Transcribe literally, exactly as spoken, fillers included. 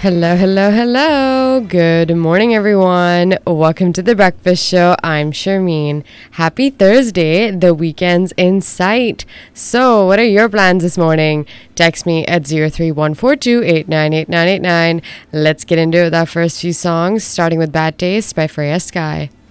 Hello, hello, hello. Good morning, everyone. Welcome to The Breakfast Show. I'm Sharmeen. Happy Thursday. The weekend's in sight. So, what are your plans this morning? Text me at zero three one four two eight nine eight nine eight nine. Let's get into it with our first few songs, starting with Bad Taste by Freya Sky.